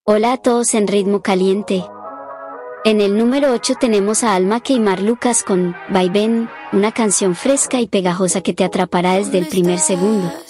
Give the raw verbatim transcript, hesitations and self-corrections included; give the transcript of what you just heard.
Hola a todos en Ritmo Caliente. En el número ocho tenemos a Alma y Mar Lucas con Vaivén, una canción fresca y pegajosa que te atrapará desde el primer segundo.